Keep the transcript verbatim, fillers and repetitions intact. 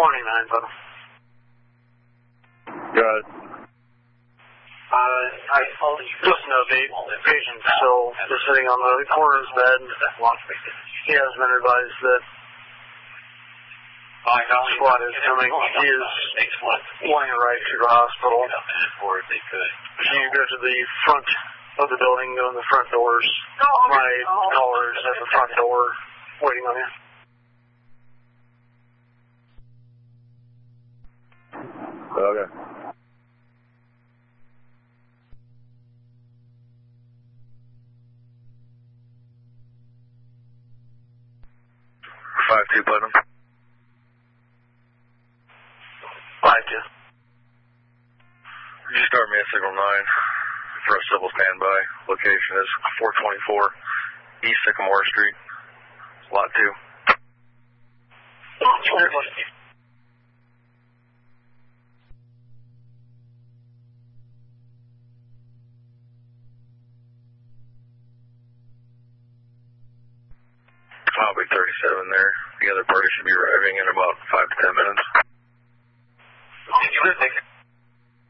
twenty-nine, brother. Got it. Uh, I just know the patient's still just sitting on the corner of his bed. He has been advised that squad is coming. He is lying right to the hospital. Can you go to the front of the building, go in the front doors? My caller is at the front door waiting on you. Okay. Five two, Putnam. Five two. You start me at signal nine for a civil standby. Location is four twenty-four East Sycamore Street, Lot two. I'll be thirty-seven there. The other party should be arriving in about five to ten minutes.